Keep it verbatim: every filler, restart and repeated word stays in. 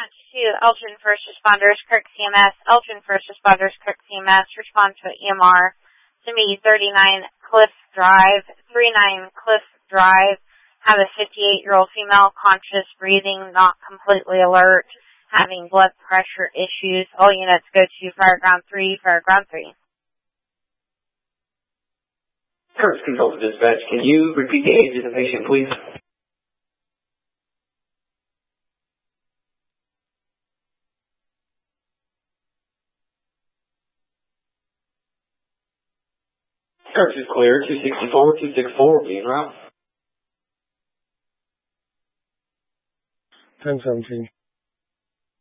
Dispatch to Elgin First Responders, Kirk C M S. Elgin First Responders, Kirk C M S. Respond to E M R. To me, thirty-nine Cliff Drive, thirty-nine Cliff Drive. Have a fifty-eight-year-old female, conscious, breathing, not completely alert, having blood pressure issues. All units go to Fireground three, Fireground three. First Control to Dispatch, can you repeat the age of the patient, please? Search is clear, two sixty-four, two sixty-four, being route. ten seventeen.